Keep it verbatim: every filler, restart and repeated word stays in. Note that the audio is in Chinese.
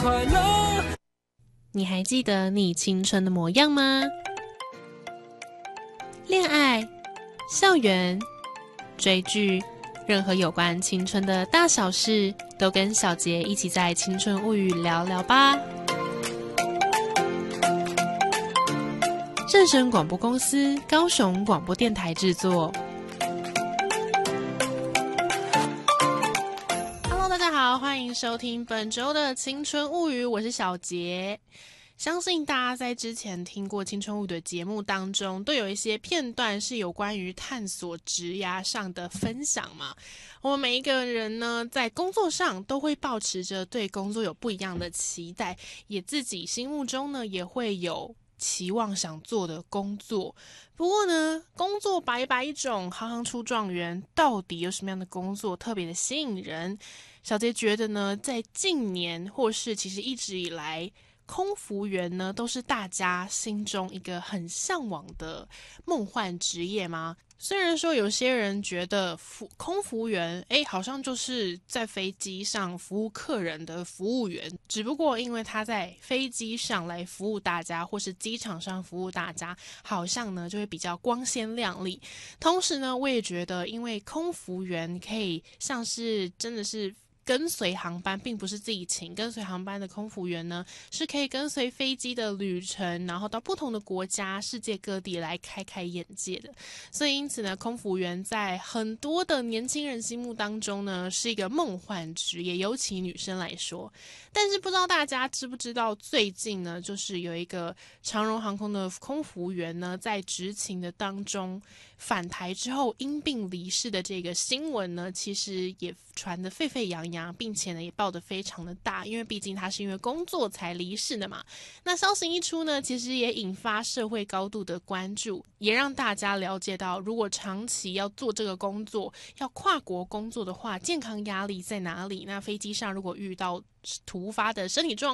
快乐。 你还记得你青春的模样吗？恋爱、校园、追剧，任何有关青春的大小事，都跟小杰一起在青春物语聊聊吧。正声广播公司高雄广播电台制作。Hello， 大家好，欢迎收听本周的青春物语，我是小杰。相信大家在之前听过青春物语的节目当中，都有一些片段是有关于探索职涯上的分享嘛。我们每一个人呢，在工作上都会抱持着对工作有不一样的期待，也自己心目中呢也会有期望想做的工作。不过呢，工作百百种，行行出状元，到底有什么样的工作特别的吸引人？小杰觉得呢，在近年或是其实一直以来，空服员呢都是大家心中一个很向往的梦幻职业吗？虽然说有些人觉得服空服员诶好像就是在飞机上服务客人的服务员，只不过因为他在飞机上来服务大家，或是机场上服务大家，好像呢就会比较光鲜亮丽。同时呢，我也觉得因为空服员可以像是真的是跟随航班，并不是自己请，跟随航班的空服员呢是可以跟随飞机的旅程，然后到不同的国家世界各地来开开眼界的。所以因此呢，空服员在很多的年轻人心目当中呢是一个梦幻职业，尤其女生来说。但是不知道大家知不知道，最近呢就是有一个长荣航空的空服员呢在执勤的当中返台之后因病离世的这个新闻呢，其实也传得沸沸扬扬，并且呢也报得非常的大，因为毕竟他是因为工作才离世的嘛。那消息一出呢，其实也引发社会高度的关注，也让大家了解到，如果长期要做这个工作，要跨国工作的话，健康压力在哪里？那飞机上如果遇到突发的身体状